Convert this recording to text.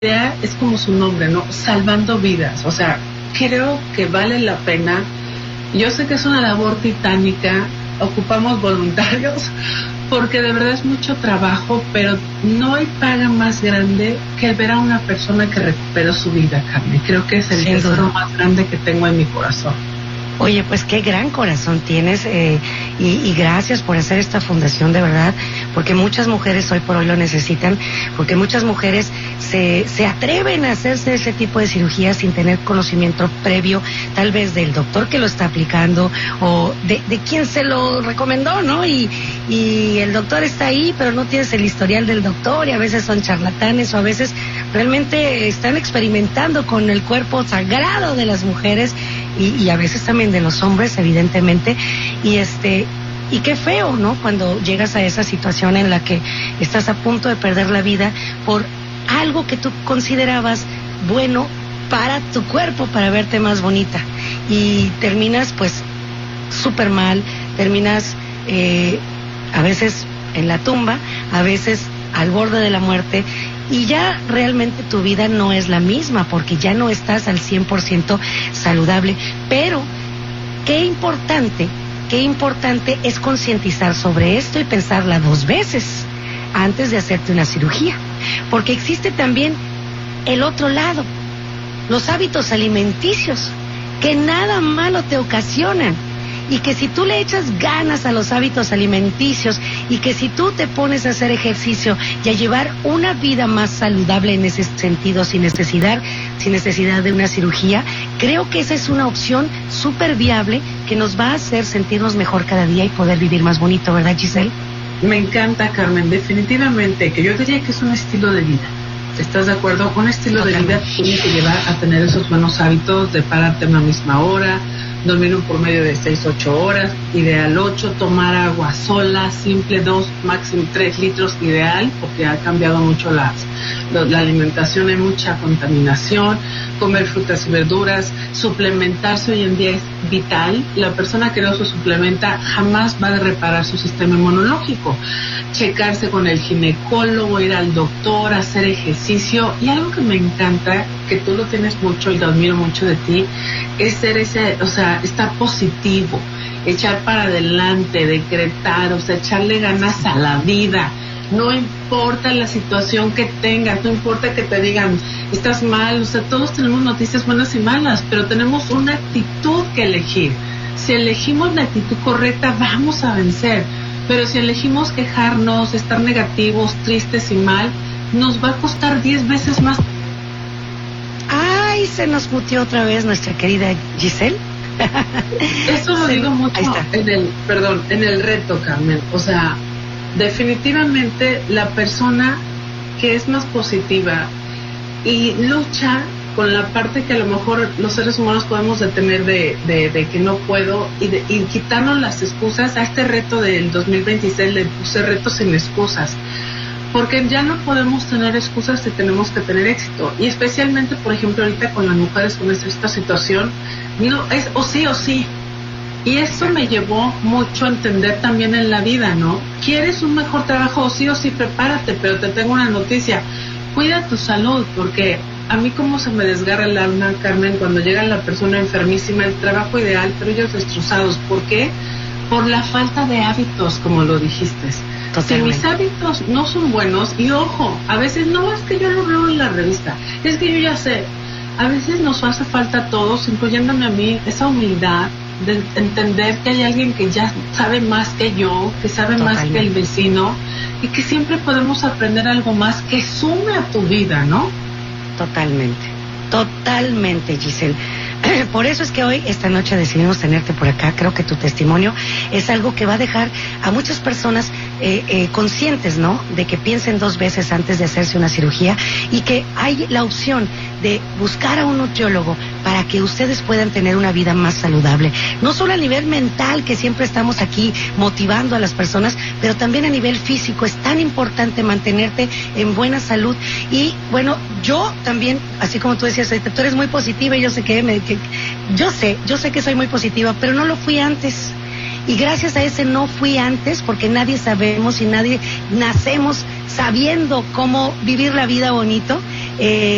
idea es como su nombre, ¿no? Salvando vidas. O sea, creo que vale la pena. Yo sé que es una labor titánica, ocupamos voluntarios, porque de verdad es mucho trabajo, pero no hay paga más grande que el ver a una persona que recuperó su vida, Carmen. Creo que es el tesoro más grande que tengo en mi corazón. Oye, pues qué gran corazón tienes y gracias por hacer esta fundación, de verdad, porque muchas mujeres hoy por hoy lo necesitan, porque muchas mujeres se atreven a hacerse ese tipo de cirugía sin tener conocimiento previo, tal vez del doctor que lo está aplicando o de quien se lo recomendó, ¿no? Y el doctor está ahí, pero no tienes el historial del doctor y a veces son charlatanes o a veces realmente están experimentando con el cuerpo sagrado de las mujeres y a veces también de los hombres, evidentemente, y qué feo, ¿no? Cuando llegas a esa situación en la que estás a punto de perder la vida por algo que tú considerabas bueno para tu cuerpo, para verte más bonita, y terminas pues súper mal, terminas a veces en la tumba, a veces al borde de la muerte, y ya realmente tu vida no es la misma porque ya no estás al 100% saludable. Pero qué importante es concientizar sobre esto y pensarla 2 veces antes de hacerte una cirugía, porque existe también el otro lado, los hábitos alimenticios que nada malo te ocasionan, y que si tú le echas ganas a los hábitos alimenticios y que si tú te pones a hacer ejercicio y a llevar una vida más saludable en ese sentido, sin necesidad de una cirugía, creo que esa es una opción súper viable que nos va a hacer sentirnos mejor cada día y poder vivir más bonito, ¿verdad, Giselle? Me encanta, Carmen, definitivamente, que yo diría que es un estilo de vida. ¿Estás de acuerdo? Un estilo de vida que tiene que llevar a tener esos buenos hábitos de pararte a una misma hora, dormir un promedio de 6-8 horas, ideal 8, tomar agua sola, simple 2, máximo 3 litros, ideal, porque ha cambiado mucho la alimentación, hay mucha contaminación, comer frutas y verduras, suplementarse hoy en día es vital. La persona que no se suplementa jamás va a reparar su sistema inmunológico. Checarse con el ginecólogo, ir al doctor, hacer ejercicio, y algo que me encanta, que tú lo tienes mucho y lo admiro mucho de ti, es ser estar positivo, echar para adelante, decretar, echarle ganas a la vida. No importa la situación que tengas, no importa que te digan, estás mal, todos tenemos noticias buenas y malas, pero tenemos una actitud que elegir. Si elegimos la actitud correcta, vamos a vencer. Pero si elegimos quejarnos, estar negativos, tristes y mal, nos va a costar 10 veces más. Ay, se nos muteó otra vez nuestra querida Giselle. Eso lo digo mucho en el reto, Carmen. Definitivamente la persona que es más positiva y lucha con la parte que a lo mejor los seres humanos podemos detener de que no puedo, y quitarnos las excusas. A este reto del 2026 le puse retos sin excusas, porque ya no podemos tener excusas si tenemos que tener éxito, y especialmente, por ejemplo, ahorita con las mujeres con esta situación, no es o sí. Y eso me llevó mucho a entender también en la vida, ¿no? ¿Quieres un mejor trabajo? Sí o sí, prepárate, pero te tengo una noticia: cuida tu salud, porque a mí como se me desgarra el alma, Carmen, cuando llega la persona enfermísima, el trabajo ideal, pero ellos destrozados. ¿Por qué? Por la falta de hábitos, como lo dijiste. Totalmente. Si mis hábitos no son buenos, y ojo, a veces no es que yo lo veo en la revista, es que yo ya sé, a veces nos hace falta a todos, incluyéndome a mí, esa humildad de entender que hay alguien que ya sabe más que yo, que sabe más que el vecino, y que siempre podemos aprender algo más que sume a tu vida, ¿no? Totalmente, Giselle. Por eso es que hoy, esta noche, decidimos tenerte por acá. Creo que tu testimonio es algo que va a dejar a muchas personas conscientes, ¿no? De que piensen 2 veces antes de hacerse una cirugía, y que hay la opción de buscar a un nutriólogo para que ustedes puedan tener una vida más saludable. No solo a nivel mental, que siempre estamos aquí motivando a las personas, pero también a nivel físico. Es tan importante mantenerte en buena salud. Y bueno, yo también, así como tú decías, tú eres muy positiva, y yo sé yo sé que soy muy positiva, pero no lo fui antes. Y gracias a ese no fui antes, porque nadie sabemos y nadie nacemos sabiendo cómo vivir la vida bonito,